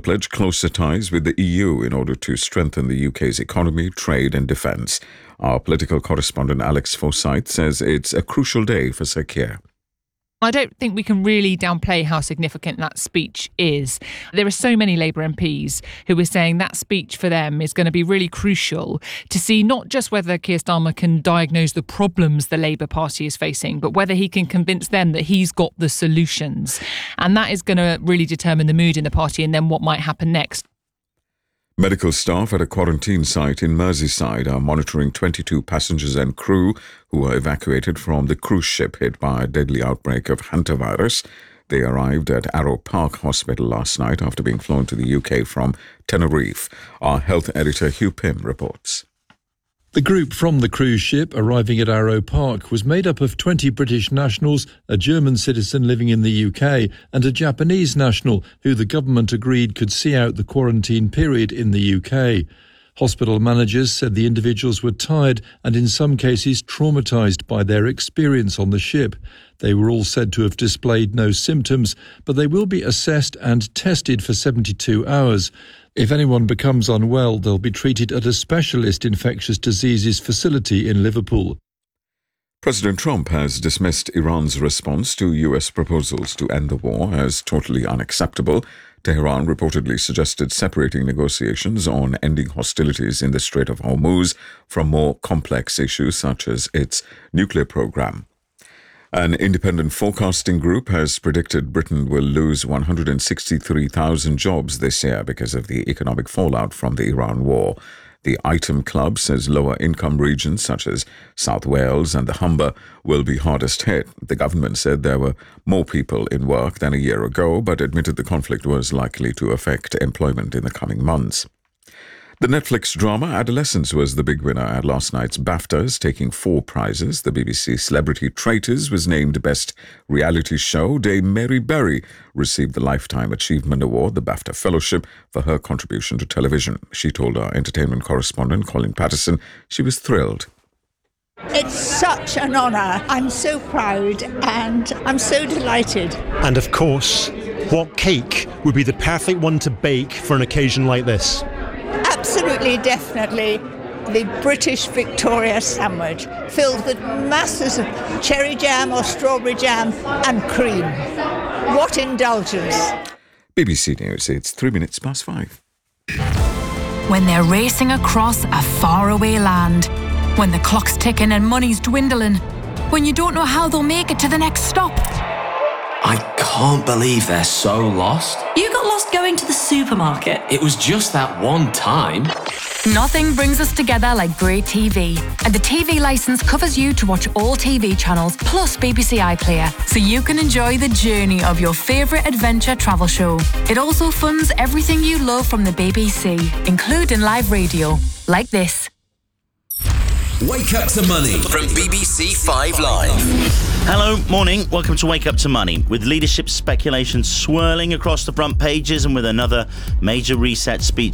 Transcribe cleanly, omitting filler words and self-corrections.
pledge closer ties with the EU in order to strengthen the UK's economy, trade and defence. Our political correspondent Alex Forsyth says it's a crucial day for Sir Keir. I don't think we can really downplay how significant that speech is. There are so many Labour MPs who are saying that speech for them is going to be really crucial to see not just whether Keir Starmer can diagnose the problems the Labour Party is facing, but whether he can convince them that he's got the solutions. And that is going to really determine the mood in the party and then what might happen next. Medical staff at a quarantine site in Merseyside are monitoring 22 passengers and crew who were evacuated from the cruise ship hit by a deadly outbreak of hantavirus. They arrived at Arrow Park Hospital last night after being flown to the UK from Tenerife. Our health editor Hugh Pym reports. The group from the cruise ship arriving at Arrow Park was made up of 20 British nationals, a German citizen living in the UK and a Japanese national who the government agreed could see out the quarantine period in the UK. Hospital managers said the individuals were tired and in some cases traumatised by their experience on the ship. They were all said to have displayed no symptoms, but they will be assessed and tested for 72 hours. If anyone becomes unwell, they'll be treated at a specialist infectious diseases facility in Liverpool. President Trump has dismissed Iran's response to US proposals to end the war as totally unacceptable. Tehran reportedly suggested separating negotiations on ending hostilities in the Strait of Hormuz from more complex issues such as its nuclear program. An independent forecasting group has predicted Britain will lose 163,000 jobs this year because of the economic fallout from the Iran war. The Item Club says lower income regions such as South Wales and the Humber will be hardest hit. The government said there were more people in work than a year ago, but admitted the conflict was likely to affect employment in the coming months. The Netflix drama Adolescence was the big winner at last night's BAFTAs, taking 4 prizes. The BBC Celebrity Traitors was named Best Reality Show. Dame Mary Berry received the Lifetime Achievement Award, the BAFTA Fellowship, for her contribution to television. She told our entertainment correspondent, Colin Patterson, she was thrilled. It's such an honour. I'm so proud and I'm so delighted. And of course, what cake would be the perfect one to bake for an occasion like this? Absolutely, definitely, the British Victoria sandwich, filled with masses of cherry jam or strawberry jam and cream. What indulgence. BBC News, it's 5:03. When they're racing across a faraway land, when the clock's ticking and money's dwindling, when you don't know how they'll make it to the next stop. I can't believe they're so lost. You got lost going to the supermarket. It was just that one time. Nothing brings us together like great TV. And the TV licence covers you to watch all TV channels plus BBC iPlayer, so you can enjoy the journey of your favourite adventure travel show. It also funds everything you love from the BBC, including live radio, like this. Wake Up to Money from BBC 5 Live. Hello, morning. Welcome to Wake Up to Money. With leadership speculation swirling across the front pages and with another major reset speech